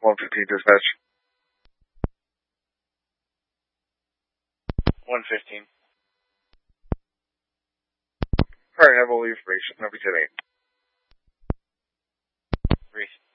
115 dispatch. 115. Alright, have all the information. I'll be 10-8. 3.